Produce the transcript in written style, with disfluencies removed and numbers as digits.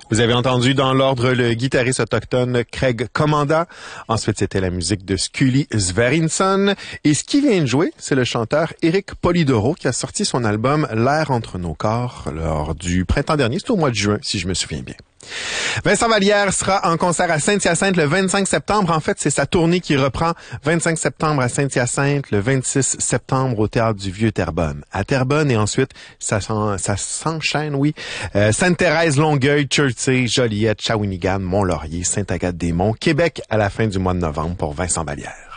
Vous avez entendu dans l'ordre le guitariste autochtone Craig Commanda. Ensuite, c'était la musique de Scully Sverinson. Et ce qui vient de jouer, c'est le chanteur Eric Polidoro qui a sorti son album L'air entre nos corps lors du printemps dernier. C'était au mois de juin, si je me souviens bien. Vincent Vallière sera en concert à Saint-Hyacinthe le 25 septembre. En fait, c'est sa tournée qui reprend 25 septembre à Saint-Hyacinthe, le 26 septembre au Théâtre du Vieux-Terrebonne. À Terrebonne et ensuite, ça s'enchaîne, oui. Sainte-Thérèse, Longueuil, Chertsey, Joliette, Shawinigan, Mont-Laurier, Sainte-Agathe-des-Monts, Québec à la fin du mois de novembre pour Vincent Vallière.